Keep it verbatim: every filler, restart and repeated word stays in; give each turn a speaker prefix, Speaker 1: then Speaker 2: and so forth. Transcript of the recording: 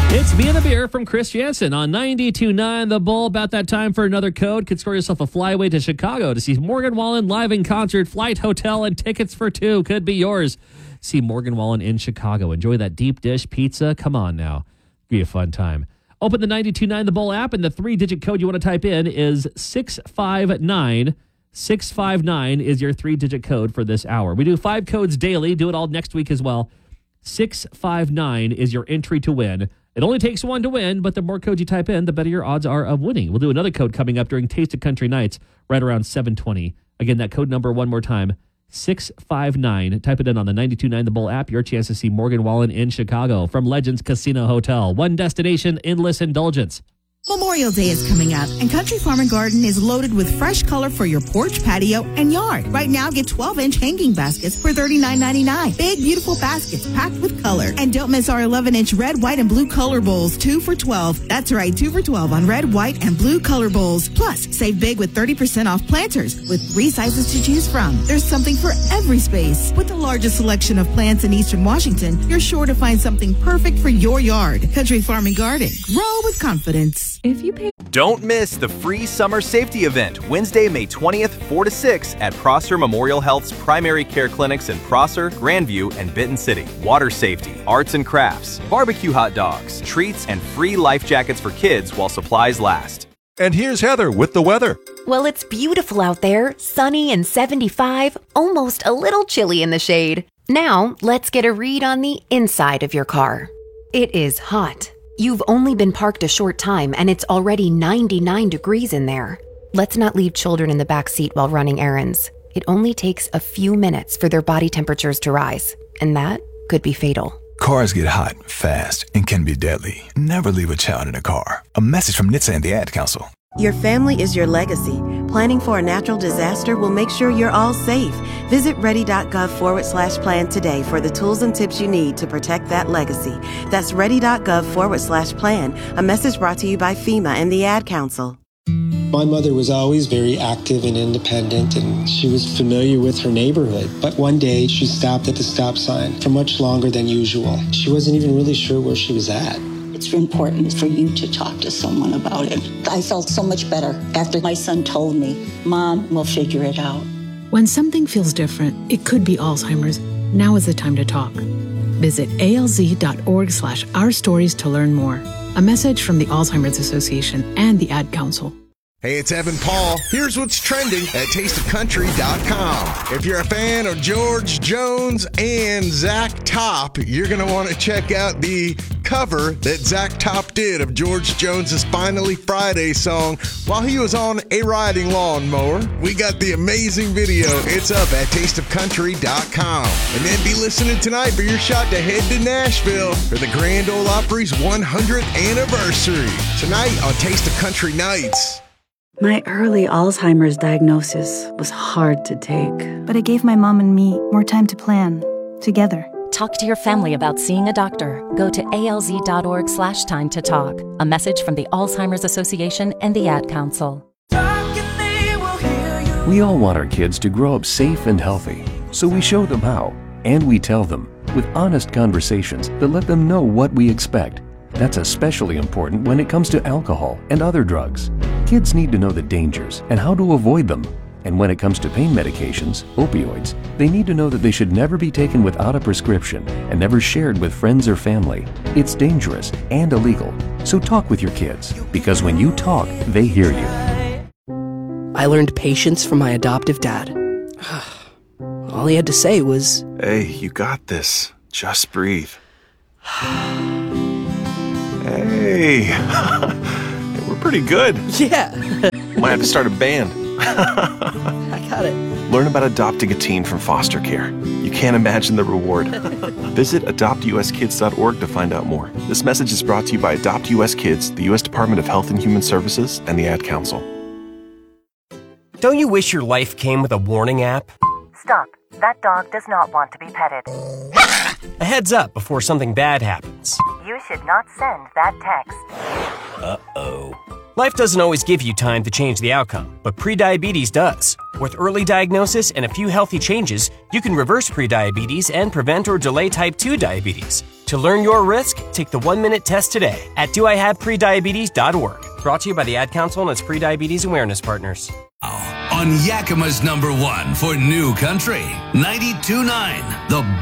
Speaker 1: It's Me and the Beer from Chris Jansen on ninety-two point nine The Bull. About that time for another code. Could score yourself a flyaway to Chicago to see Morgan Wallen live in concert, flight, hotel, and tickets for two. Could be yours. See Morgan Wallen in Chicago. Enjoy that deep dish pizza. Come on now. Be a fun time. Open the ninety-two point nine The Bull app, and the three-digit code you want to type in is six five nine. six five nine is your three-digit code for this hour. We do five codes daily. Do it all next week as well. six five nine is your entry to win. It only takes one to win, but the more codes you type in, the better your odds are of winning. We'll do another code coming up during Taste of Country Nights right around seven twenty. Again, that code number one more time, six five nine. Type it in on the ninety-two point nine The Bull app. Your chance to see Morgan Wallen in Chicago from Legends Casino Hotel. One destination, endless indulgence.
Speaker 2: Memorial Day is coming up, and Country Farm and Garden is loaded with fresh color for your porch, patio, and yard. Right now, get twelve-inch hanging baskets for thirty-nine ninety-nine. Big, beautiful baskets packed with color. And don't miss our eleven-inch red, white, and blue color bowls, two for twelve. That's right, two for twelve on red, white, and blue color bowls. Plus, save big with thirty percent off planters with three sizes to choose from. There's something for every space. With the largest selection of plants in Eastern Washington, you're sure to find something perfect for your yard. Country Farm and Garden. Grow with confidence.
Speaker 3: If you pay-
Speaker 4: Don't miss the free summer safety event Wednesday, May twentieth, four to six at Prosser Memorial Health's primary care clinics in Prosser, Grandview, and Benton City. Water safety, arts and crafts, barbecue hot dogs, treats, and free life jackets for kids while supplies last.
Speaker 5: And here's Heather with the weather.
Speaker 6: Well, it's beautiful out there, sunny and seventy-five, almost a little chilly in the shade. Now, let's get a read on the inside of your car. It is hot. You've only been parked a short time and it's already ninety-nine degrees in there. Let's not leave children in the back seat while running errands. It only takes a few minutes for their body temperatures to rise, and that could be fatal.
Speaker 7: Cars get hot fast and can be deadly. Never leave a child in a car. A message from N H T S A and the Ad Council.
Speaker 8: Your family is your legacy. Planning for a natural disaster will make sure you're all safe. Visit ready.gov forward slash plan today for the tools and tips you need to protect that legacy. That's ready.gov forward slash plan. A message brought to you by FEMA and the Ad Council.
Speaker 9: My mother was always very active and independent, and she was familiar with her neighborhood. But one day, she stopped at the stop sign for much longer than usual. She wasn't even really sure where she was at.
Speaker 10: It's important for you to talk to someone about it. I felt so much better after my son told me, Mom, we'll figure it out.
Speaker 3: When something feels different, it could be Alzheimer's. Now is the time to talk. Visit alz.org slash our stories to learn more. A message from the Alzheimer's Association and the Ad Council.
Speaker 11: Hey, it's Evan Paul. Here's what's trending at taste of country dot com. If you're a fan of George Jones and Zach Top, you're going to want to check out the cover that Zach Top did of George Jones's Finally Friday song while he was on a riding lawnmower. We got the amazing video. It's up at taste of country dot com. And then be listening tonight for your shot to head to Nashville for the Grand Ole Opry's one hundredth anniversary. Tonight on Taste of Country Nights.
Speaker 12: My early Alzheimer's diagnosis was hard to take, but it gave my mom and me more time to plan together.
Speaker 13: Talk to your family about seeing a doctor. Go to alz.org slash time to talk. A message from the Alzheimer's Association and the Ad Council.
Speaker 14: We all want our kids to grow up safe and healthy, so we show them how, and we tell them with honest conversations that let them know what we expect. That's especially important when it comes to alcohol and other drugs. Kids need to know the dangers and how to avoid them. And when it comes to pain medications, opioids, they need to know that they should never be taken without a prescription and never shared with friends or family. It's dangerous and illegal. So talk with your kids, because when you talk, they hear you.
Speaker 15: I learned patience from my adoptive dad. All he had to say was,
Speaker 5: Hey, you got this. Just breathe. Hey, we're pretty good.
Speaker 15: Yeah.
Speaker 5: Might have to start a band.
Speaker 15: I got it.
Speaker 5: Learn about adopting a teen from foster care. You can't imagine the reward. Visit adopt u s kids dot org to find out more. This message is brought to you by Adopt U S Kids, the U S Department of Health and Human Services, and the Ad Council.
Speaker 16: Don't you wish your life came with a warning app?
Speaker 17: Stop. That dog does not want to be petted.
Speaker 16: A heads up before something bad happens.
Speaker 17: You should not send that text.
Speaker 16: Uh-oh. Life doesn't always give you time to change the outcome, but prediabetes does. With early diagnosis and a few healthy changes, you can reverse prediabetes and prevent or delay type two diabetes. To learn your risk, take the one-minute test today at do I have prediabetes dot org. Brought to you by the Ad Council and its Prediabetes Awareness Partners.
Speaker 18: On Yakima's number one for New Country, ninety-two point nine, The